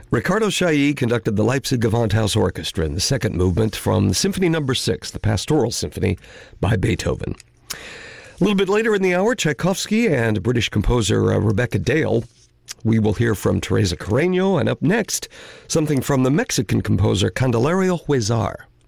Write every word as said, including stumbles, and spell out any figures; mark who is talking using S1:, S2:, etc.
S1: Ricardo Chailly conducted the Leipzig Gewandhaus Orchestra in the second movement from Symphony Number Six, the Pastoral Symphony by Beethoven. A little bit later in the hour, Tchaikovsky and British composer uh, Rebecca Dale. We will hear from Teresa Carreño, and up next, something from the Mexican composer Candelario Huizar.